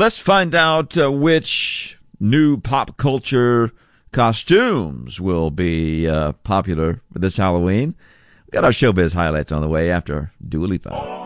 Let's find out which new pop culture costumes will be popular this Halloween. We got our showbiz highlights on the way after Dua Lipa.